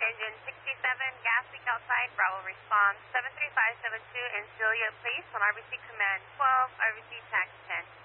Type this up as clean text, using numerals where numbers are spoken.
engine 67, gas leak outside, Bravo response 73572 in Celia, please, on RBC command 12, RBC tax 10.